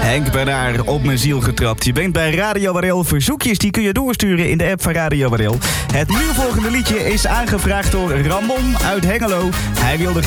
Henk Bernard op mijn ziel getrapt. Je bent bij Radio Warel. Verzoekjes die kun je doorsturen in de app van Radio Warel. Het nu volgende liedje is aangevraagd door Ramon uit Hengelo. Hij wilde